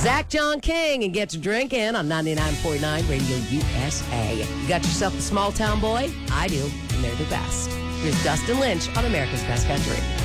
Zach John King and Get to Drinking on 99.9 Radio USA. You got yourself a small town boy? I do, and they're the best. Here's Dustin Lynch on America's Best Country.